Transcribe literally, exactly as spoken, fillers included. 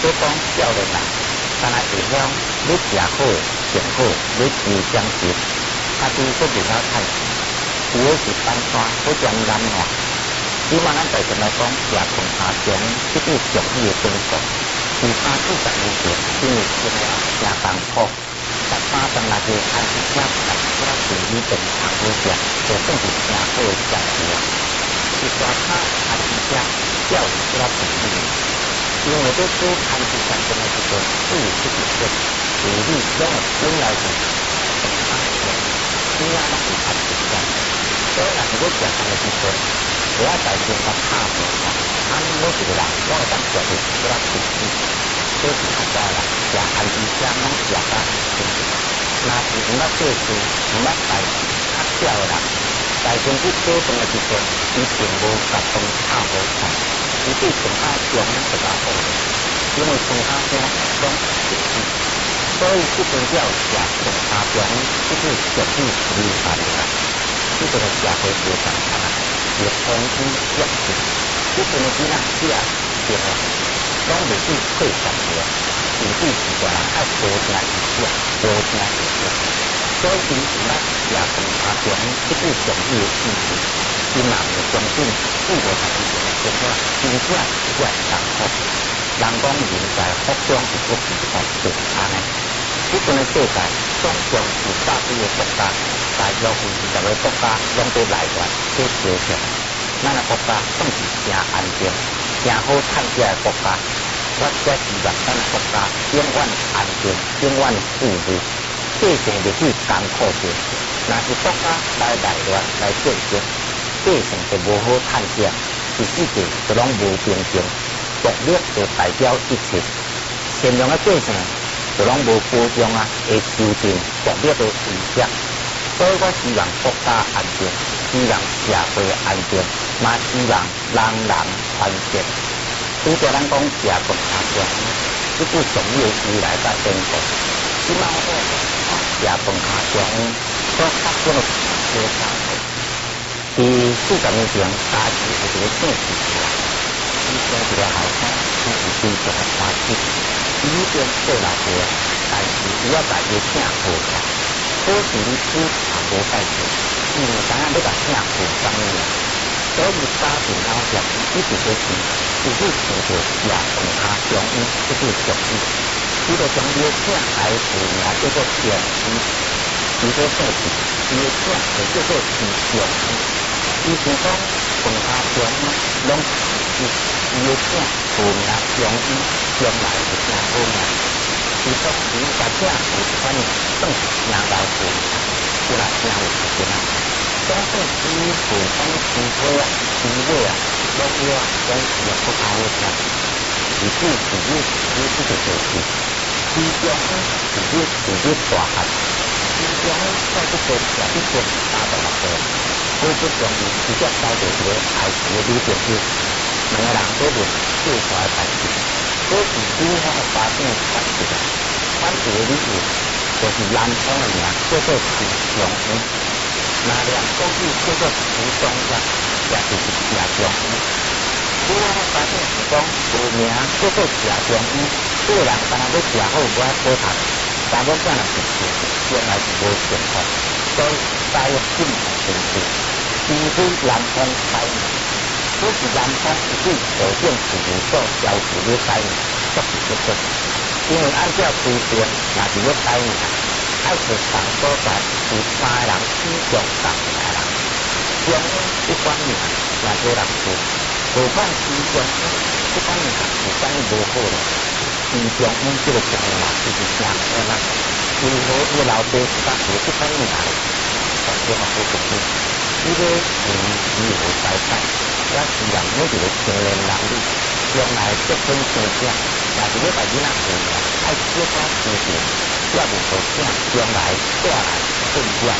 所讲少年人，敢若会晓你食好穿好，你自相信，家己佫袂晓趁钱，有诶是翻山，好将难换。起码咱大众来讲，食饭下中，即个上意诶工作，其他四十年前，因为生活真艰苦，十三十六个安尼吃，十几啊是以正常好食，就算是真好诶食事啊。一大卡安尼吃，叫伊出来便宜。因为在做安尼上阵诶时阵，注意自己的比例，拢会本来是正常的，主要拢是安尼吃。所以若是要食饭诶时阵，不要在前甲拍无看，安尼每一个人拢会当食着出来便宜。这是较早人食安尼吃，拢食甲便宜。若是毋捌做事，毋捌代志，较少诶人。大前去做饭诶时阵，伊并无甲饭拍无菜，伊对饭仔中比较好，因为饭仔中拢便宜，所以一定要食饭仔中，即个俗语是厉害啦。即个社会非常差，也风雨养性，即阵诶囡仔食生活，拢袂去配上了，甚至是个人爱多听一些，多听一些。所以因是咱食饭下中，即个上意诶意义，因若袂相信四五十年前诶生活，真正是遮艰苦。人讲人在福中是福地福就是安尼。即阵诶世界总共是百几个国家，大约有二十个国家拢在内源做交涉。咱诶国家总是诚安定、诚好趁食诶国家。我则希望咱诶国家永远安定、永远富裕。百姓袂去艰苦着，若是国家来内乱来建设，百姓就无好趁食，是世界就拢无平静，独立就代表一切。善良的百姓就拢无保障啊，会受尽独立的威胁。所以我希望国家安定，希望社会安定，嘛希望人人团结。拄则咱讲食饭下中，即句俗语的由来甲典故。即卖我食饭下中，所发生的非常多。伫四十年前，家己有一个姓氏出来，伊生一个后生，伊是非常的欢喜。伊已经做老爸，但是伊要把伊请好起，可是伊煮也无使做，因为知影要甲请好啥物样，所以家庭老少伊一直在想，自己想着食饭下中医这句俗语。伊就将伊的请来取名叫做中医，伊做姓氏，伊的请就叫做是中医。伊想讲饭下中医拢是伊，伊的请取名中医，将来是真好命。伊说伊甲请有一款名，算是真老父，有来真有时间啊。总算师傅讲师傅啊、师傅啊、老师啊，拢是也不好好听。而且自己自己这个就是。其中是你自己大汉，其中在这个社会上打到落去，好不容易直接找到一个爱情的女朋友，两个人做着做出来代志，可是女方的发展反一个，反一个理由就是男方的名叫做徐中医，那两个字叫做徐中医，也就是徐中医。女方的发展是讲有名叫做徐中医。这个人当然要食好，无爱好读，查某囝若是做，将来是无幸福。所以在进步程度，除非男方改名，可是男方一对条件事务所要求要改名，确实不错。因为按照规定，若是要改名，爱是同所在是三个人以上同名的人，中医一款名也多人做，何况是中医一款名是啥物无好咧？其中医这个中医嘛，就是真好啦。如果伊老爸是甲学这款名来，完全嘛好出去。伊个名字无财产，我希望每一个成年男女，将来结婚生子，若是要把囡仔生，爱小可生病，也无好请将来带来困扰。